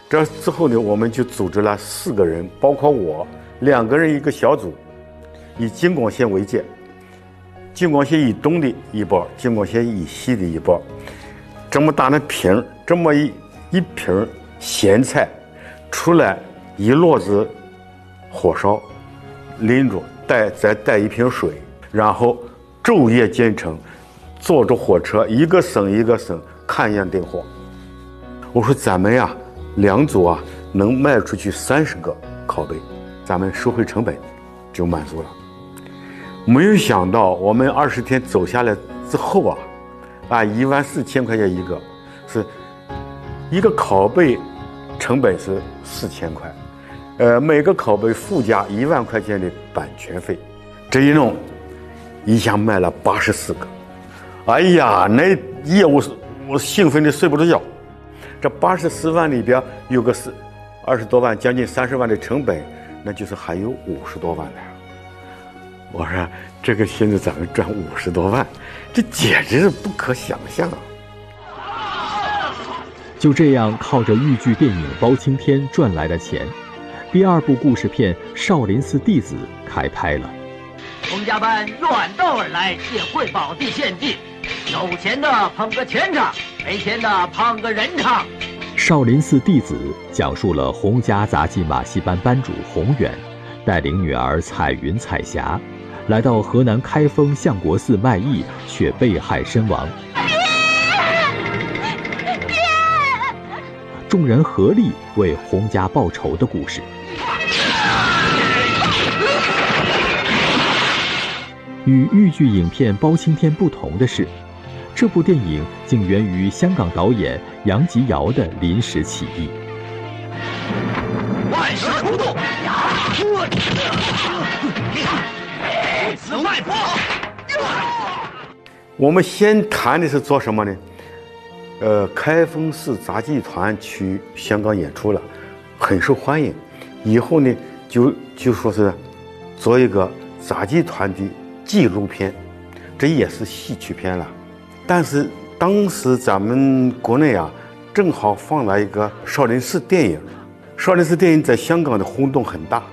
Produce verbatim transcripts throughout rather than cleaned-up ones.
这之后呢，我们就组织了四个人，包括我，两个人一个小组，以京广线为界，京广线以东的一波，京广线以西的一波，这么大的瓶，这么一一瓶咸菜，出来一摞子火烧，拎着带再带一瓶水，然后昼夜兼程，坐着火车一个省一个省看样订货。我说咱们呀，两组啊能卖出去三十个拷贝，咱们收回成本就满足了。没有想到我们二十天走下来之后啊，啊一万四千块钱一个，是一个拷贝成本是四千块，呃每个拷贝附加一万块钱的版权费，这一弄一下卖了八十四个，哎呀，那业务我兴奋的睡不着觉。这八十四万里边有个是二十多万，将近三十万的成本，那就是还有五十多万的。我说这个现在咱们赚五十多万，这简直是不可想象啊！ 就这样靠着豫剧电影《包青天》赚来的钱，第二部故事片《少林寺弟子》开拍了。 洪家班远道而来，谢惠宝地献计，有钱的捧个钱场，没钱的捧个人场。 少林寺弟子讲述了洪家杂技马戏班班主洪远带领女儿彩云、彩霞来到河南开封相国寺卖艺，却被害身亡。众人合力为洪家报仇的故事。与豫剧影片《包青天》不同的是，这部电影竟源于香港导演杨吉尧的临时起意。 万蛇出洞，此外破。 我们先谈的是做什么呢？呃，开封市杂技团去香港演出了，很受欢迎。以后呢，就就说是做一个杂技团的纪录片，这也是戏曲片了。但是当时咱们国内啊，正好放了一个少林寺电影，少林寺电影在香港的轰动很大。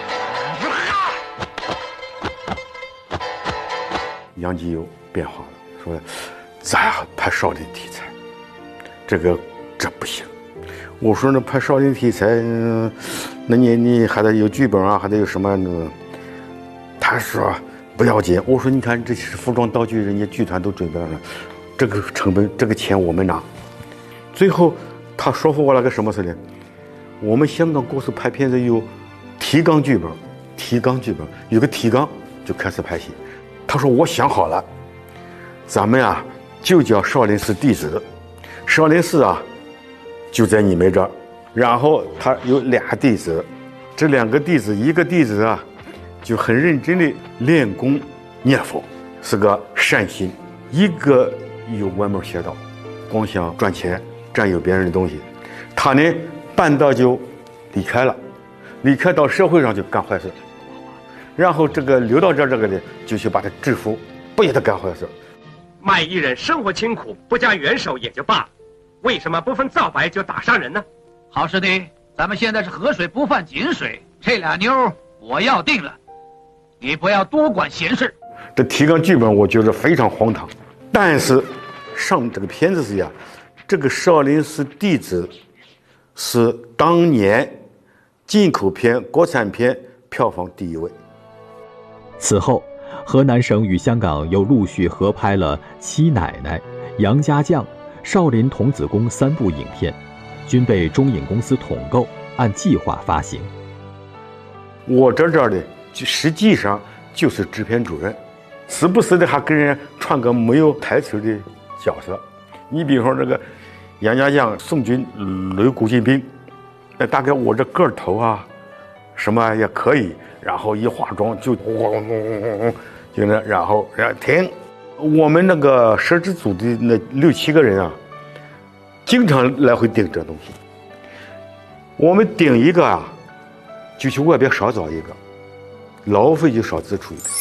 杨吉有变化了，说咱要拍少林题材，这个这不行。我说那拍少林题材，嗯、那你你还得有剧本啊，还得有什么呢？他说不要紧。我说你看这是服装道具，人家剧团都准备了，这个成本这个钱我们拿。最后他说服我了个什么事呢？我们香港故事拍片子有提纲剧本，提纲剧本有个提纲就开始拍戏。他说我想好了，咱们啊就叫少林寺弟子，少林寺啊就在你们这儿，然后他有俩弟子，这两个弟子，一个弟子啊就很认真的练功念佛，是个善心；一个有歪门邪道，光想赚钱占有别人的东西。他呢半道就离开了，离开到社会上就干坏事，然后这个留到这儿这个呢就去把他制服，不许他干坏事。 卖艺人生活清苦，不加援手也就罢了，为什么不分皂白就打伤人呢？ 好师弟，咱们现在是河水不犯井水，这俩妞我要定了，你不要多管闲事。 这提纲剧本我觉得非常荒唐，但是上这个片子是呀，这个少林寺弟子是当年进口片、国产片票房第一位。 此后，河南省与香港又陆续合拍了《七奶奶》《杨家将》《少林童子功》三部影片，均被中影公司统购，按计划发行。 我这这儿的实际上就是制片主任，时不时的还跟人串个没有台词的角色。你比如说这个杨家将宋军擂古进兵，那大概我这个头啊什么也可以，然后一化妆就轰轰轰轰就那，然后然后停。我们那个摄制组的那六七个人啊，经常来回顶这东西。我们顶一个啊，就去外边少找一个，劳费就少支出一个。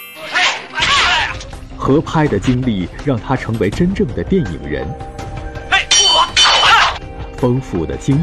合拍的经历让他成为真正的电影人，丰富的经